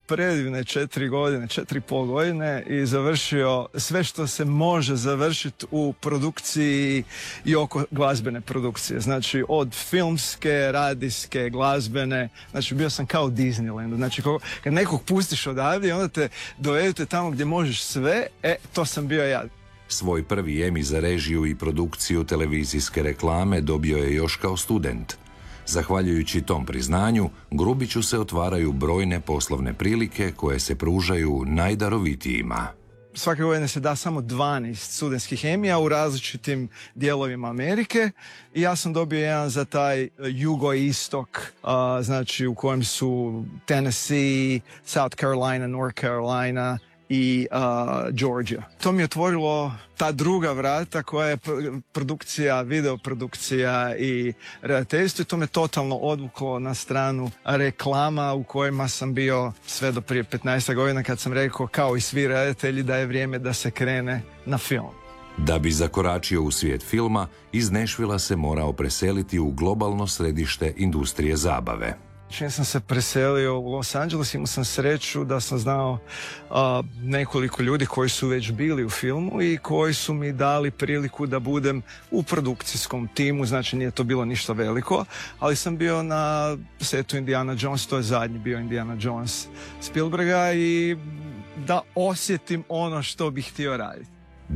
predivne 4 godine, 4,5 godine i završio sve što se može završiti u produkciji i oko glazbene produkcije. Znači od filmske, radijske, glazbene, znači bio sam kao u Disneylandu. Znači kad nekog pustiš odavdje, onda te dovedete tamo gdje možeš sve, to sam bio ja. Svoj prvi Emmy za režiju i produkciju televizijske reklame dobio je još kao student. Zahvaljujući tom priznanju, Grubiću se otvaraju brojne poslovne prilike koje se pružaju najdarovitijima. Svake godine se da samo 12 studentskih Emmya u različitim dijelovima Amerike i ja sam dobio jedan za taj jugoistok, znači u kojem su Tennessee, South Carolina, North Carolina i Georgia. To mi je otvorilo ta druga vrata koja je produkcija, videoprodukcija i redateljstvo i to me totalno odvuklo na stranu reklama u kojima sam bio sve do prije 15 godina kad sam rekao kao i svi redatelji da je vrijeme da se krene na film. Da bi zakoračio u svijet filma, iz Nashvilla se morao preseliti u globalno središte industrije zabave. Čim sam se preselio u Los Angeles, imao sam sreću da sam znao nekoliko ljudi koji su već bili u filmu i koji su mi dali priliku da budem u produkcijskom timu, znači nije to bilo ništa veliko, ali sam bio na setu Indiana Jones, to je zadnji bio Indiana Jones Spielberga i da osjetim ono što bih htio raditi.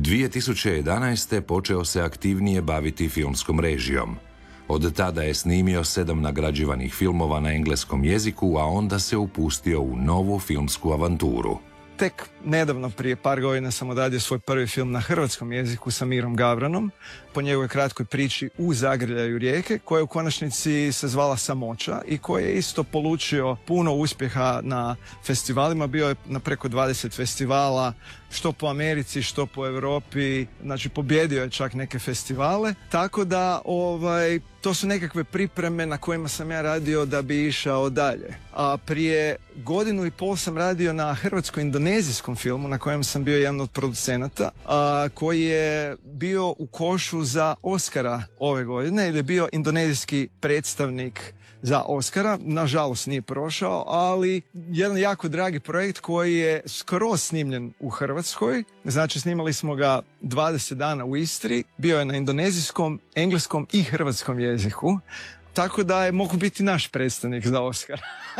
2011. počeo se aktivnije baviti filmskom režijom. Od tada je snimio 7 nagrađivanih filmova na engleskom jeziku, a onda se upustio u novu filmsku avanturu. Tek nedavno, prije par godina, sam odradio svoj prvi film na hrvatskom jeziku sa Mirom Gavranom, po njegovoj kratkoj priči U zagrljaju rijeke, koja u konačnici se zvala Samoća i koji je isto polučio puno uspjeha na festivalima. Bio je na preko 20 festivala, što po Americi, što po Europi, znači pobjedio je čak neke festivale, tako da to su nekakve pripreme na kojima sam ja radio da bi išao dalje. A prije 1,5 godine sam radio na hrvatsko-indonezijskom filmu na kojem sam bio jedan od producenata, koji je bio u košu za Oscara ove godine ili je bio indonezijski predstavnik za Oscara. Nažalost nije prošao, ali jedan jako dragi projekt koji je skoro snimljen u Hrvatskoj. Znači snimali smo ga 20 dana u Istri, bio je na indonezijskom, engleskom i hrvatskom jeziku, tako da je mogu biti naš predstavnik za Oscar.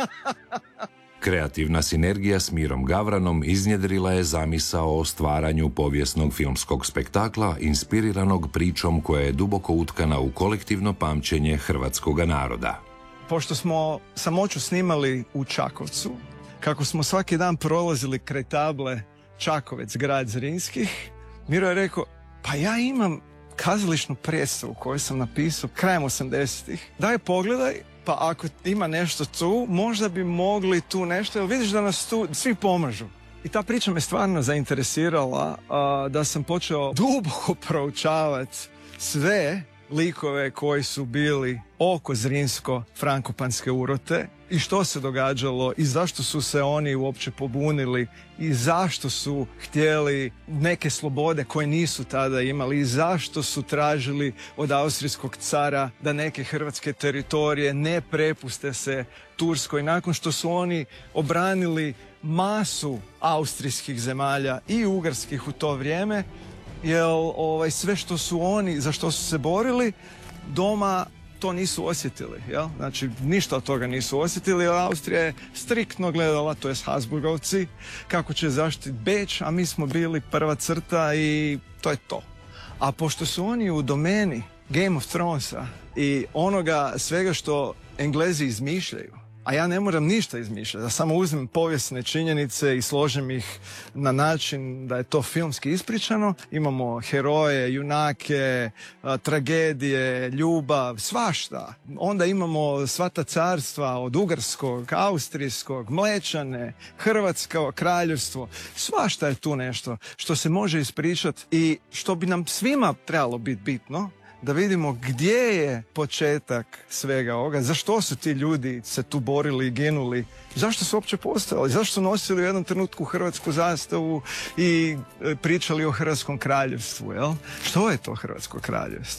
Kreativna sinergija s Mirom Gavranom iznjedrila je zamisao o stvaranju povijesnog filmskog spektakla inspiriranog pričom koja je duboko utkana u kolektivno pamćenje hrvatskoga naroda. Pošto smo Samoću snimali u Čakovcu, kako smo svaki dan prolazili kraj table Čakovec, grad Zrinskih, Miro je rekao, pa ja imam kazališnu predstavu koju sam napisao krajem 80-ih. Daj pogledaj, pa ako ima nešto tu, možda bi mogli tu nešto, jer vidiš da nas tu svi pomažu. I ta priča me stvarno zainteresirala da sam počeo duboko proučavati sve likove koji su bili oko Zrinsko-frankopanske urote i što se događalo i zašto su se oni uopće pobunili i zašto su htjeli neke slobode koje nisu tada imali i zašto su tražili od austrijskog cara da neke hrvatske teritorije ne prepuste se Turskoj nakon što su oni obranili masu austrijskih zemalja i ugarskih u to vrijeme. Jer sve što su oni, za što su se borili, doma to nisu osjetili. Jel? Znači, ništa od toga nisu osjetili, jer Austrija je striktno gledala, to je Habsburgovci, kako će zaštiti Beč, a mi smo bili prva crta i to je to. A pošto su oni u domeni Game of Thronesa i onoga svega što Englezi izmišljaju, a ja ne moram ništa izmišljati, da samo uzmem povijesne činjenice i složim ih na način da je to filmski ispričano. Imamo heroje, junake, tragedije, ljubav, svašta. Onda imamo sva ta carstva od ugarskog, austrijskog, Mlečane, Hrvatsko kraljevstvo. Svašta je tu nešto što se može ispričati i što bi nam svima trebalo biti bitno, da vidimo gdje je početak svega ovoga, zašto su ti ljudi se tu borili i ginuli, zašto su uopće postojali, zašto su nosili u jednom trenutku hrvatsku zastavu i pričali o Hrvatskom kraljevstvu, jel? Što je to Hrvatsko kraljevstvo?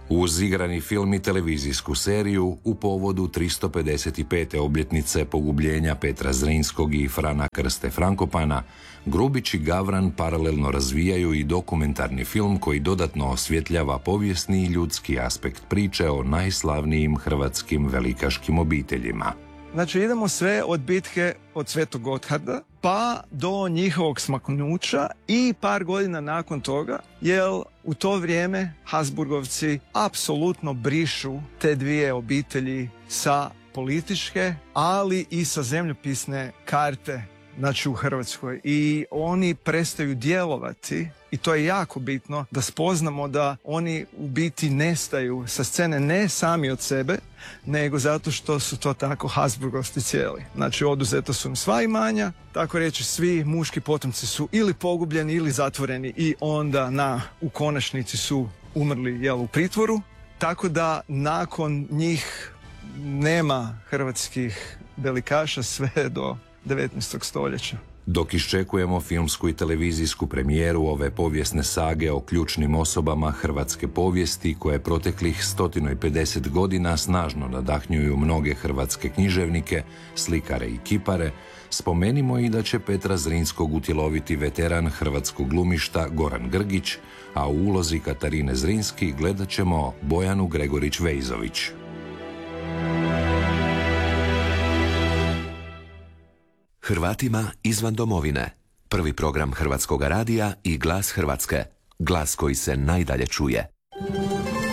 Uz igrani film i televizijsku seriju u povodu 355. obljetnice pogubljenja Petra Zrinskog i Frana Krste Frankopana, Grubić i Gavran paralelno razvijaju i dokumentarni film koji dodatno osvjetljava povijesni i ljudski aspekt priče o najslavnijim hrvatskim velikaškim obiteljima. Znači idemo sve od bitke od Svetog Gotharda pa do njihovog smaknuća i par godina nakon toga, jer u to vrijeme Habsburgovci apsolutno brišu te dvije obitelji sa političke, ali i sa zemljopisne karte, znači u Hrvatskoj. I oni prestaju djelovati i to je jako bitno da spoznamo da oni u biti nestaju sa scene ne sami od sebe, nego zato što su to tako Habsburgovci cijeli. Znači oduzeta su im sva imanja, tako reći svi muški potomci su ili pogubljeni ili zatvoreni i onda u konačnici su umrli u pritvoru. Tako da nakon njih nema hrvatskih velikaša sve do 19. stoljeća. Dok iščekujemo filmsku i televizijsku premijeru ove povijesne sage o ključnim osobama hrvatske povijesti koje proteklih 150 godina snažno nadahnjuju mnoge hrvatske književnike, slikare i kipare, spomenimo i da će Petra Zrinskog utjeloviti veteran hrvatskog glumišta Goran Grgić, a u ulozi Katarine Zrinski gledat ćemo Bojanu Gregorić-Vejzović. Hrvatima izvan domovine. Prvi program Hrvatskoga radija i Glas Hrvatske. Glas koji se najdalje čuje.